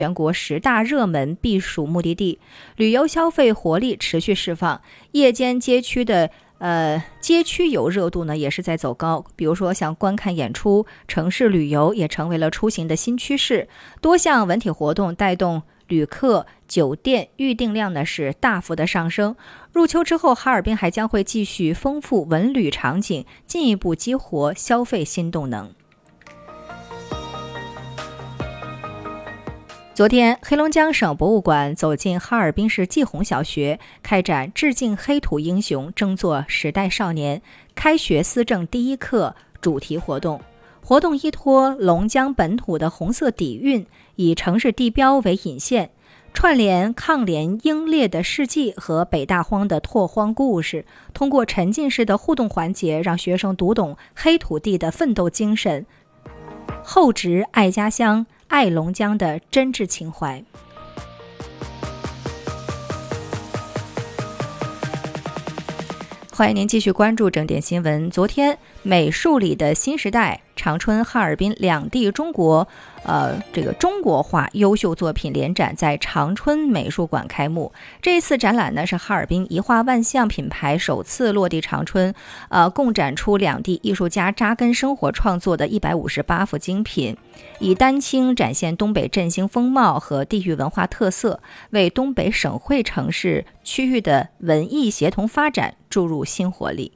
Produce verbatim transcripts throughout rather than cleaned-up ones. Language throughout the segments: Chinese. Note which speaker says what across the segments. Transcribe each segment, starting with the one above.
Speaker 1: 全国十大热门避暑目的地，旅游消费活力持续释放，夜间街区的呃街区游热度呢也是在走高。比如说像观看演出、城市旅游也成为了出行的新趋势，多项文体活动带动旅客、酒店预订量呢是大幅的上升。入秋之后，哈尔滨还将会继续丰富文旅场景，进一步激活消费新动能。昨天，黑龙江省博物馆走进哈尔滨市季红小学，开展致敬黑土英雄，争做时代少年开学思政第一课主题活动。活动依托龙江本土的红色底蕴，以城市地标为引线，串联抗联英烈的事迹和北大荒的拓荒故事，通过沉浸式的互动环节，让学生读懂黑土地的奋斗精神，厚植爱家乡、爱龙江的真挚情怀。欢迎您继续关注整点新闻。昨天，美术里的新时代、长春、哈尔滨两地中国呃这个中国画优秀作品联展在长春美术馆开幕。这一次展览呢是哈尔滨一画万象品牌首次落地长春，呃，共展出两地艺术家扎根生活创作的一百五十八幅精品，以丹青展现东北振兴风貌和地域文化特色，为东北省会城市区域的文艺协同发展注入新活力。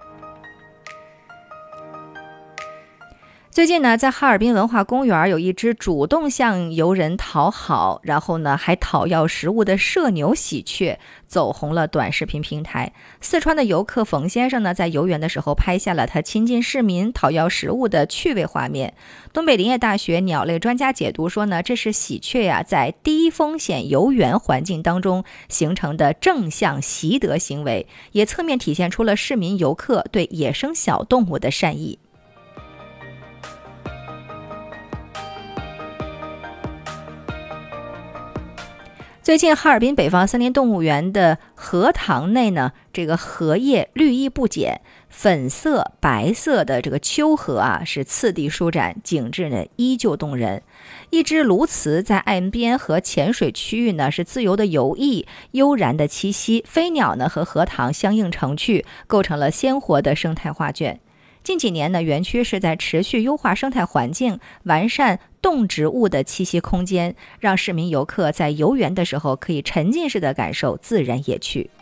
Speaker 1: 最近呢，在哈尔滨文化公园有一只主动向游人讨好，然后呢还讨要食物的社牛喜鹊走红了短视频平台。四川的游客冯先生呢，在游园的时候拍下了他亲近市民讨要食物的趣味画面。东北林业大学鸟类专家解读说呢，这是喜鹊呀、啊、在低风险游园环境当中形成的正向习得行为，也侧面体现出了市民游客对野生小动物的善意。最近哈尔滨北方森林动物园的荷塘内呢，这个荷叶绿意不减，粉色白色的这个秋荷啊是次第舒展，景致呢依旧动人。一只鸬鹚在岸边和浅水区域呢是自由的游弋，悠然的栖息，飞鸟呢和荷塘相映成趣，构成了鲜活的生态画卷。近几年呢，园区是在持续优化生态环境，完善动植物的栖息空间，让市民游客在游园的时候可以沉浸式的感受自然野趣。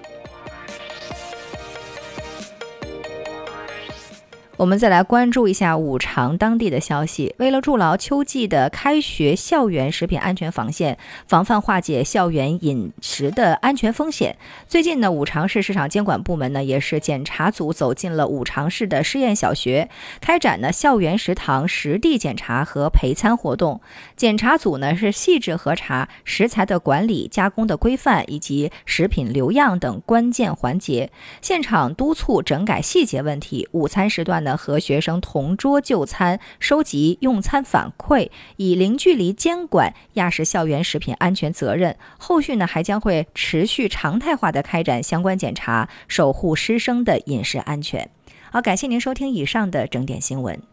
Speaker 1: 我们再来关注一下五常当地的消息。为了筑牢秋季的开学校园食品安全防线，防范化解校园饮食的安全风险，最近呢，五常市市场监管部门呢也是检查组走进了五常市的试验小学，开展呢校园食堂实地检查和陪餐活动。检查组呢是细致核查食材的管理、加工的规范以及食品留样等关键环节，现场督促整改细节问题。午餐时段呢，和学生同桌就餐，收集用餐反馈，以零距离监管压实校园食品安全责任。后续呢，还将会持续常态化的开展相关检查，守护师生的饮食安全。好，感谢您收听以上的整点新闻。